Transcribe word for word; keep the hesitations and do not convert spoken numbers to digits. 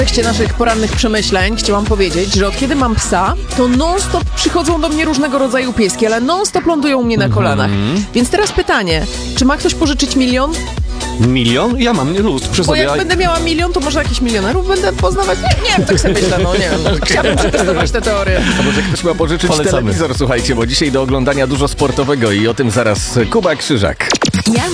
W kontekście naszych porannych przemyśleń chciałam powiedzieć, że od kiedy mam psa, to non-stop przychodzą do mnie różnego rodzaju pieski, ale non-stop lądują u mnie na kolanach. Mm-hmm. Więc teraz pytanie, czy ma ktoś pożyczyć milion? Milion? Ja mam luz przy Bo sobie. jak a- będę miała milion, to może jakichś milionerów będę poznawać? Nie, nie wiem, tak sobie myślę, no nie wiem. Chciałabym przetestować tę teorię. A może ktoś ma pożyczyć Polecamy. telewizor, słuchajcie, bo dzisiaj do oglądania dużo sportowego i o tym zaraz Kuba Krzyżak.